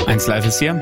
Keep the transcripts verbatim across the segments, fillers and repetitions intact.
eins Live ist hier.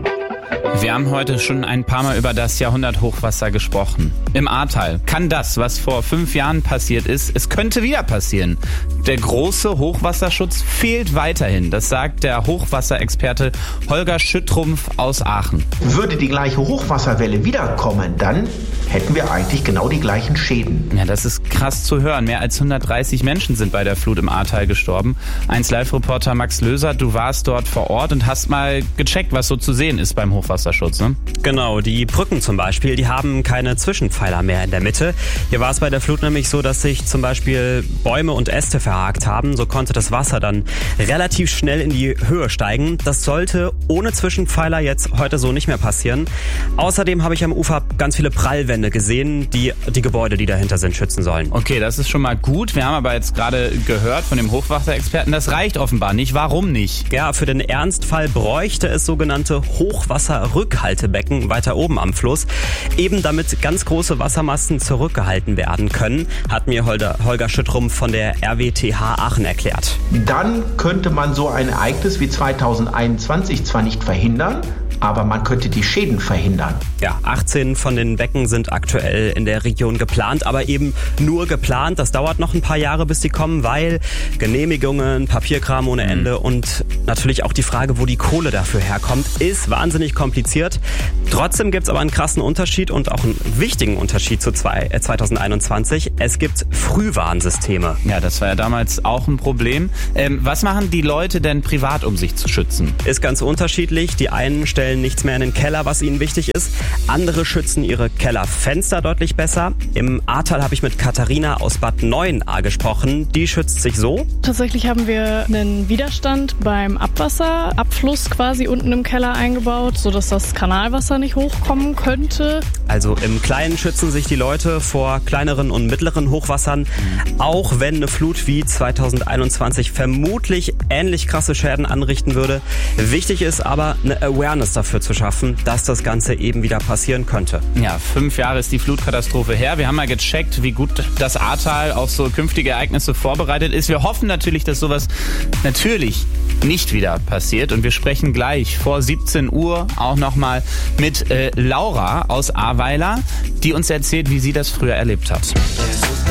Wir haben heute schon ein paar Mal über das Jahrhundert-Hochwasser gesprochen. Im Ahrtal kann das, was vor fünf Jahren passiert ist, es könnte wieder passieren. Der große Hochwasserschutz fehlt weiterhin. Das sagt der Hochwasserexperte Holger Schüttrumpf aus Aachen. Würde die gleiche Hochwasserwelle wiederkommen, dann hätten wir eigentlich genau die gleichen Schäden. Ja, das ist krass zu hören. Mehr als hundertdreißig Menschen sind bei der Flut im Ahrtal gestorben. eins Live-Reporter Max Löser, du warst dort vor Ort und hast mal gecheckt, was so zu sehen ist beim Hochwasserschutz, ne? Genau, die Brücken zum Beispiel, die haben keine Zwischenpfeiler mehr in der Mitte. Hier war es bei der Flut nämlich so, dass sich zum Beispiel Bäume und Äste verhakt haben. So konnte das Wasser dann relativ schnell in die Höhe steigen. Das sollte ohne Zwischenpfeiler jetzt heute so nicht mehr passieren. Außerdem habe ich am Ufer ganz viele Prallwände gesehen, die die Gebäude, die dahinter sind, schützen sollen. Okay, das ist schon mal gut. Wir haben aber jetzt gerade gehört von dem Hochwasserexperten, das reicht offenbar nicht. Warum nicht? Ja, für den Ernstfall bräuchte es sogenannte Hochwasserrückhaltebecken weiter oben am Fluss. Eben damit ganz große Wassermassen zurückgehalten werden können, hat mir Holger, Holger Schüttrumpf von der R W T H Aachen erklärt. Dann könnte man so ein Ereignis wie zweitausendeinundzwanzig zwar nicht verhindern, aber man könnte die Schäden verhindern. Ja, achtzehn von den Becken sind aktuell in der Region geplant, aber eben nur geplant. Das dauert noch ein paar Jahre, bis die kommen, weil Genehmigungen, Papierkram ohne Ende mhm. und natürlich auch die Frage, wo die Kohle dafür herkommt, ist wahnsinnig kompliziert. Trotzdem gibt's aber einen krassen Unterschied und auch einen wichtigen Unterschied zu zwei, äh, zweitausendeinundzwanzig. Es gibt Frühwarnsysteme. Ja, das war ja damals auch ein Problem. Ähm, was machen die Leute denn privat, um sich zu schützen? Ist ganz unterschiedlich. Die einen stellen nichts mehr in den Keller, was ihnen wichtig ist. Andere schützen ihre Kellerfenster deutlich besser. Im Ahrtal habe ich mit Katharina aus Bad Neuenahr gesprochen. Die schützt sich so. Tatsächlich haben wir einen Widerstand beim Abwasserabfluss quasi unten im Keller eingebaut, sodass das Kanalwasser nicht hochkommen könnte. Also im Kleinen schützen sich die Leute vor kleineren und mittleren Hochwassern, auch wenn eine Flut wie zweitausendeinundzwanzig vermutlich ähnlich krasse Schäden anrichten würde. Wichtig ist aber, eine Awareness dafür zu schaffen, dass das Ganze eben wieder passieren könnte. Ja, fünf Jahre ist die Flutkatastrophe her. Wir haben mal gecheckt, wie gut das Ahrtal auf so künftige Ereignisse vorbereitet ist. Wir hoffen natürlich, dass sowas natürlich nicht wieder passiert. Und wir sprechen gleich vor siebzehn Uhr auch nochmal mit äh, Laura aus Ahrweiler, die uns erzählt, wie sie das früher erlebt hat.